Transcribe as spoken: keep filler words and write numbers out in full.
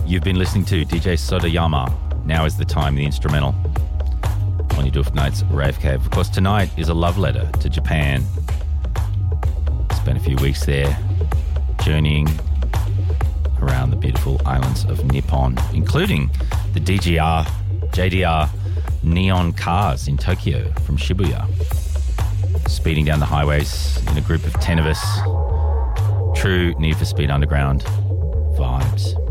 You've been listening to D J Sodayama. Now is the time, the instrumental on your Doof Nights Rave Cave. Of course, tonight is a love letter to Japan. Spent a few weeks there, journeying around the beautiful islands of Nippon, including the D G R, J D R neon cars in Tokyo from Shibuya. Speeding down the highways in a group of ten of us. True Need for Speed Underground vibes.